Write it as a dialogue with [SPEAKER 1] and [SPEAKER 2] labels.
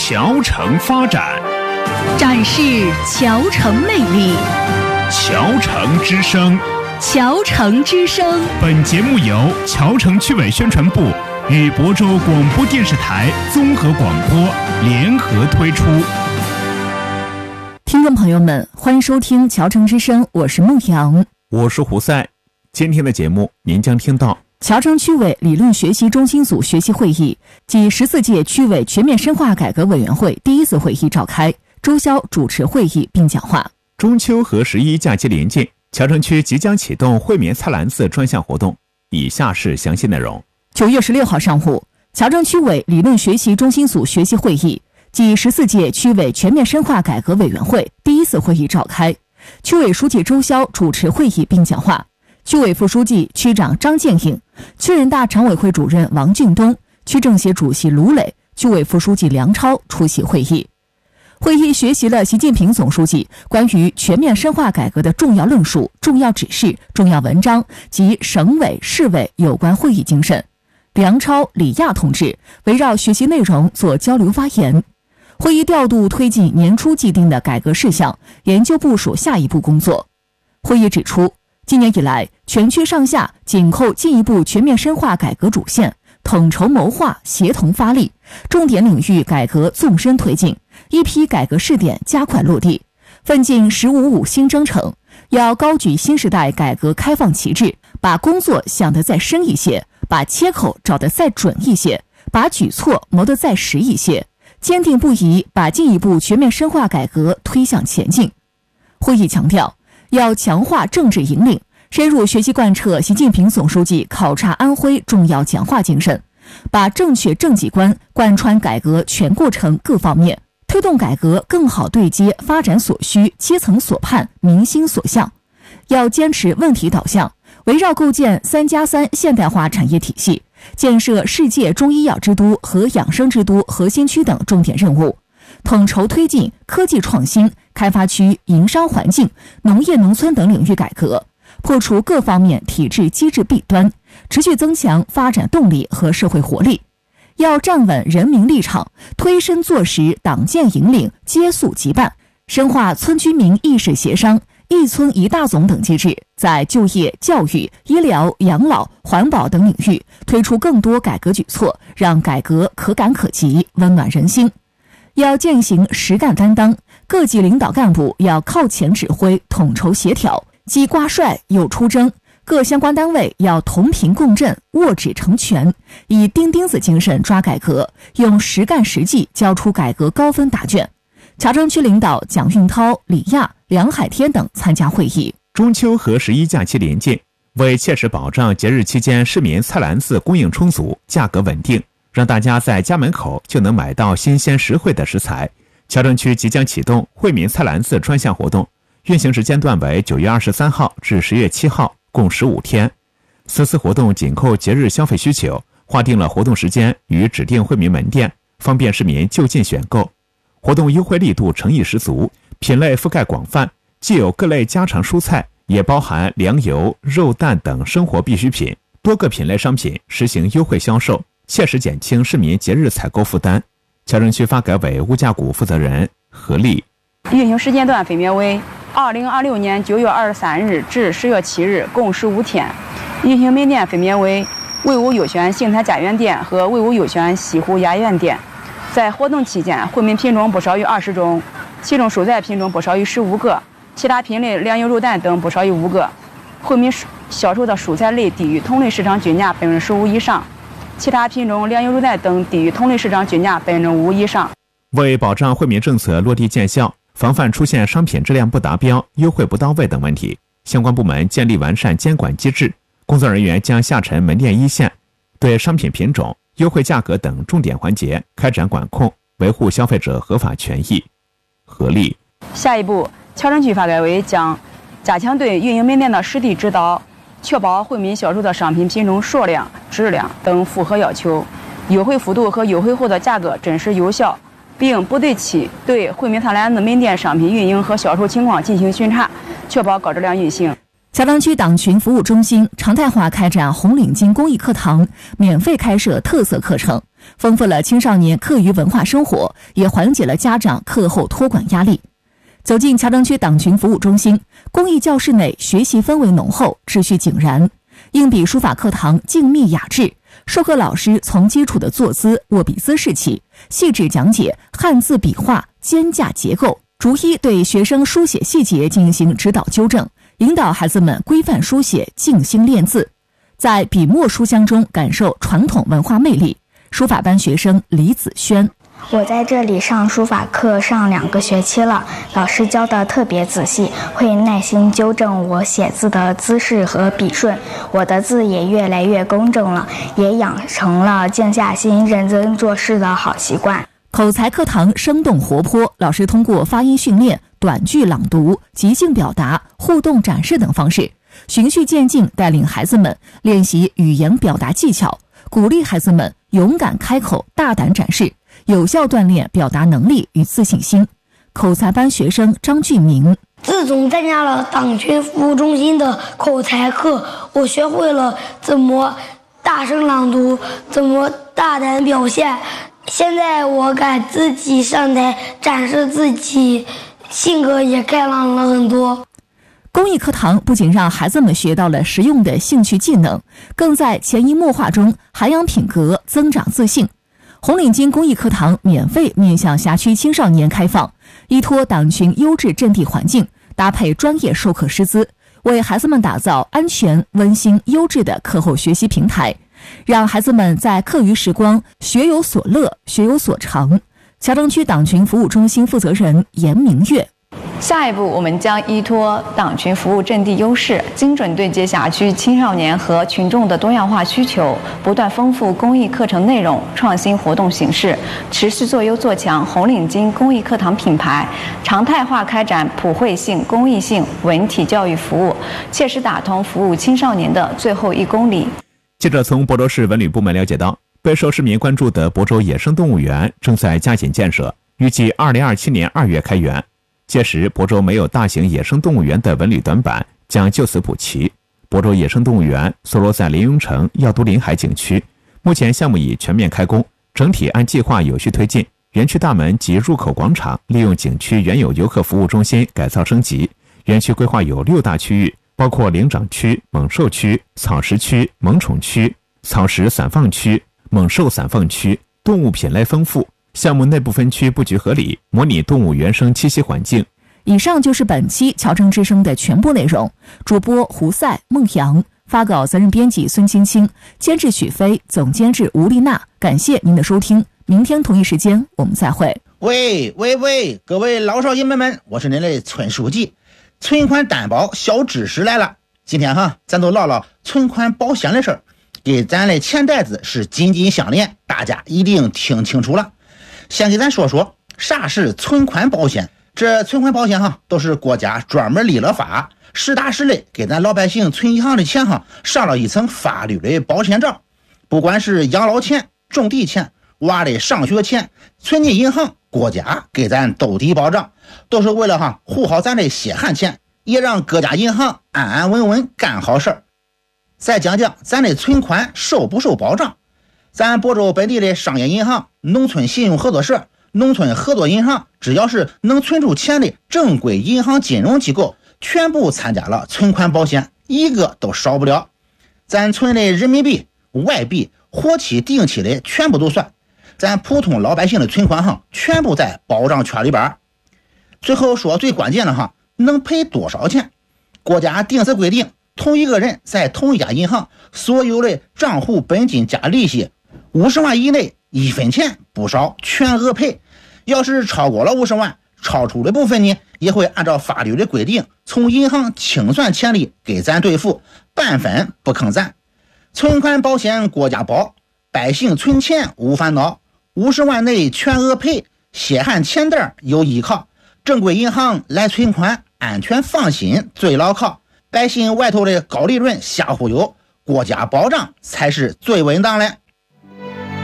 [SPEAKER 1] 侨城发展，
[SPEAKER 2] 展示侨城魅力。
[SPEAKER 1] 侨城之声，
[SPEAKER 2] 侨城之声。
[SPEAKER 1] 本节目由侨城区委宣传部与亳州广播电视台综合广播联合推出。
[SPEAKER 2] 听众朋友们，欢迎收听侨城之声，我是孟阳，
[SPEAKER 1] 我是胡赛。今天的节目您将听到
[SPEAKER 2] 侨城区委理论学习中心组学习会议暨14届区委全面深化改革委员会第一次会议召开，周潇主持会议并讲话。
[SPEAKER 1] 中秋和11假期临近，侨城区即将启动惠民菜篮子专项活动，以下是详细内容。
[SPEAKER 2] 9月16号上午，侨城区委理论学习中心组学习会议暨14届区委全面深化改革委员会第一次会议召开，区委书记周潇主持会议并讲话。区委副书记、区长张建颖，区人大常委会主任王俊东，区政协主席卢磊，区委副书记梁超出席会议。会议学习了习近平总书记关于全面深化改革的重要论述、重要指示、重要文章及省委、市委有关会议精神。梁超、李亚同志围绕学习内容做交流发言。会议调度推进年初既定的改革事项，研究部署下一步工作。会议指出，今年以来，全区上下紧扣进一步全面深化改革主线，统筹谋划，协同发力，重点领域改革纵深推进，一批改革试点加快落地，奋进“15+5”新征程。要高举新时代改革开放旗帜，把工作想得再深一些，把切口找得再准一些，把举措谋得再实一些，坚定不移把进一步全面深化改革推向前进。会议强调，要强化政治引领，深入学习贯彻习近平总书记考察安徽重要讲话精神，把正确政绩观贯穿改革全过程各方面，推动改革更好对接发展所需、基层所盼、民心所向。要坚持问题导向，围绕构建3+3现代化产业体系，建设世界中医药之都和养生之都核心区等重点任务，统筹推进科技创新、开发区、营商环境、农业农村等领域改革，破除各方面体制机制弊端，持续增强发展动力和社会活力。要站稳人民立场，推身坐实党建引领、接诉即办，深化村居民意识协商、一村一大总等机制，在就业、教育、医疗、养老、环保等领域推出更多改革举措，让改革可感可及，温暖人心。要践行实干担当，各级领导干部要靠前指挥、统筹协调，既挂帅又出征，各相关单位要同频共振、握指成拳，以钉钉子精神抓改革，用实干实际交出改革高分答卷。侨城区领导蒋运涛、李亚、梁海天等参加会议。
[SPEAKER 1] 中秋和11假期临近，为切实保障节日期间市民菜篮子供应充足、价格稳定，让大家在家门口就能买到新鲜实惠的食材，侨城区即将启动惠民菜篮子专项活动，运行时间段为9月23号至10月7号，共15天。此次活动紧扣节日消费需求，划定了活动时间与指定惠民门店，方便市民就近选购。活动优惠力度诚意十足，品类覆盖广泛，既有各类家常蔬菜，也包含粮油、肉蛋等生活必需品，多个品类商品实行优惠销售，切实减轻市民节日采购负担。侨城区发改委物价股负责人何丽，
[SPEAKER 3] 运行时间段分别为2026年9月23日至10月7日，共15天。运行门店分别为魏武友轩杏台家园店和魏武友轩西湖雅苑店。在活动期间，惠民品种不少于20种，其中蔬菜品种不少于15个，其他品类粮油肉蛋等不少于5个。惠民销售的蔬菜类低于同类市场均价15%以上，其他品种粮油肉蛋等低于同类市场均价5%以上。
[SPEAKER 1] 为保障惠民政策落地见效，防范出现商品质量不达标、优惠不到位等问题，相关部门建立完善监管机制，工作人员将下沉门店一线，对商品品种、优惠价格等重点环节开展管控，维护消费者合法权益。合力。
[SPEAKER 3] 下一步，侨城区发改委将加强对运营门店的实地指导，确保惠民销售的商品品种数量、质量等符合要求，优惠幅度和优惠后的价格真实有效，并不对其对惠民菜篮子门店商品运营和销售情况进行巡查，确保高质量运行。
[SPEAKER 2] 侨城区党群服务中心常态化开展红领巾公益课堂，免费开设特色课程， 丰富了青少年课余文化生活，也缓解了家长课后托管压力。走进乔城区党群服务中心，公益教室内学习氛围浓厚，秩序井然。硬笔书法课堂静谧雅致，授课老师从基础的坐姿、握笔姿势起，细致讲解汉字笔画、间架结构，逐一对学生书写细节进行指导纠正，引导孩子们规范书写、静心练字，在笔墨书香中感受传统文化魅力。书法班学生李子轩：
[SPEAKER 4] 我在这里上书法课上2个学期了，老师教得特别仔细，会耐心纠正我写字的姿势和笔顺，我的字也越来越工整了，也养成了静下心认真做事的好习惯。
[SPEAKER 2] 口才课堂生动活泼，老师通过发音训练、短句朗读、即兴表达、互动展示等方式，循序渐进带领孩子们练习语言表达技巧，鼓励孩子们勇敢开口、大胆展示，有效锻炼表达能力与自信心。口才班学生张俊明：
[SPEAKER 5] 自从参加了党群服务中心的口才课，我学会了怎么大声朗读，怎么大胆表现。现在我敢自己上台展示自己，性格也开朗了很多。
[SPEAKER 2] 公益课堂不仅让孩子们学到了实用的兴趣技能，更在潜移默化中涵养品格、增长自信。红领巾公益课堂免费面向辖区青少年开放，依托党群优质阵地环境，搭配专业授课师资，为孩子们打造安全、温馨、优质的课后学习平台，让孩子们在课余时光学有所乐、学有所长。乔城区党群服务中心负责人严明月：
[SPEAKER 6] 下一步，我们将依托党群服务阵地优势，精准对接辖区青少年和群众的多样化需求，不断丰富公益课程内容，创新活动形式，持续做优做强红领巾公益课堂品牌，常态化开展普惠性、公益性文体教育服务，切实打通服务青少年的最后1公里。
[SPEAKER 1] 记者从亳州市文旅部门了解到，备受市民关注的亳州野生动物园正在加紧建设，预计2027年2月开园。届时，亳州没有大型野生动物园的文旅短板将就此补齐。亳州野生动物园坐落在临雍城耀都临海景区，目前项目已全面开工，整体按计划有序推进。园区大门及入口广场利用景区原有游客服务中心改造升级，园区规划有6大区域，包括灵长区、猛兽区、草食区、萌宠区、草食散放区、猛兽散放区，动物品类丰富。项目内部分区布局合理，模拟动物原生栖息环境。
[SPEAKER 2] 以上就是本期乔城之声的全部内容。主播胡赛、孟阳，发稿责任编辑孙青青，监制许飞，总监制吴丽娜。感谢您的收听，明天同一时间我们再会。
[SPEAKER 7] 喂，各位老少爷们，我是您的村书记。存款担保小知识来了，今天咱都唠唠存款保险的事儿，跟咱的钱袋子是紧紧相连，大家一定听清楚了。先给咱说说啥是存款保险。这存款保险都是国家专门立了法，实打实的给咱老百姓存银行的钱上了一层法律的保险罩。不管是养老钱、种地钱、娃的上学钱，存进银行，国家给咱兜底保障，都是为了护好咱的血汗钱，也让各家银行安安稳稳干好事儿。再讲讲咱的存款受不受保障。咱亳州本地的商业银行、农村信用合作社、农村合作银行，只要是能存出钱的正规银行金融机构，全部参加了存款保险，一个都少不了。咱存的人民币、外币、活期、定期的全部都算，咱普通老百姓的存款全部在保障圈里边。最后说最关键的能赔多少钱？国家定时规定，同一个人在同一家银行所有的账户本金加利息50万以内，1分钱不少，全额赔。要是超过了50万，超出的部分呢，也会按照法律的规定，从银行清算钱利给咱兑付，半分不坑咱。存款保险国家保，百姓存钱无烦恼，50万内全额赔，血汗钱袋有依靠。正规银行来存款，安全放心最牢靠。百姓外头的高利润瞎忽悠，国家保障才是最稳当的。